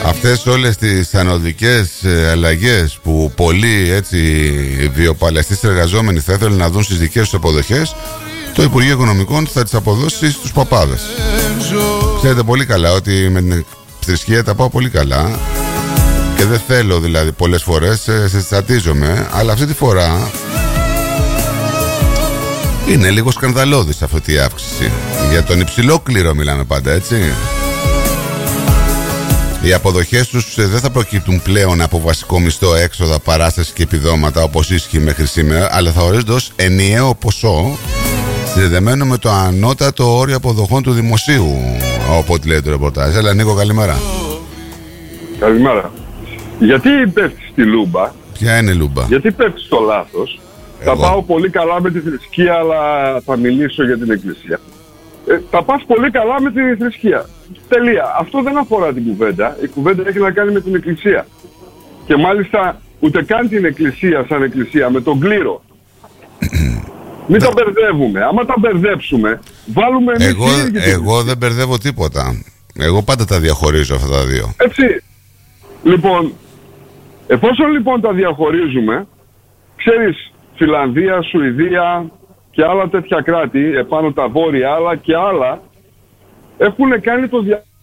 Αυτές όλες τις ανωδικές αλλαγές που πολλοί έτσι βιοπαλαιστές εργαζόμενοι θα ήθελαν να δουν στις δικές τους αποδοχές, το Υπουργείο Οικονομικών θα τις αποδώσει στους παπάδες. Ξέρετε πολύ καλά ότι με την θρησκεία τα πάω πολύ καλά και δεν θέλω δηλαδή πολλές φορές, συστατίζομαι, αλλά αυτή τη φορά είναι λίγο σκανδαλώδης αυτή η αύξηση. Για τον υψηλό κλήρο μιλάμε πάντα, έτσι. Οι αποδοχές τους δεν θα προκύπτουν πλέον από βασικό μισθό, έξοδα, παράσταση και επιδόματα όπως ίσχυε μέχρι σήμερα, αλλά θα ορίζονται ως ενιαίο ποσό συνδεδεμένο με το ανώτατο όριο αποδοχών του δημοσίου, όπως λέει το ρεπορτάζ. Έλα Νίκο, καλημέρα. Καλημέρα. Γιατί πέφτεις στη λούμπα? Ποια είναι η λούμπα? Γιατί πέφτεις στο λάθος? Θα πάω πολύ καλά με τη θρησκεία, αλλά θα μιλήσω για την εκκλησία. Θα πας πολύ καλά με τη θρησκεία. Τελεία. Αυτό δεν αφορά την κουβέντα. Η κουβέντα έχει να κάνει με την εκκλησία. Και μάλιστα ούτε καν την εκκλησία σαν εκκλησία, με τον κλήρο. Μην τα μπερδεύουμε. Άμα τα μπερδέψουμε, βάλουμε εμείς. Εγώ δεν μπερδεύω τίποτα. Εγώ πάντα τα διαχωρίζω αυτά τα δύο. Έτσι. Λοιπόν, εφόσον λοιπόν τα διαχωρίζουμε, ξέρεις, Φιλανδία, Σουηδία και άλλα τέτοια κράτη, επάνω τα βόρεια, αλλά και άλλα, έχουν κάνει το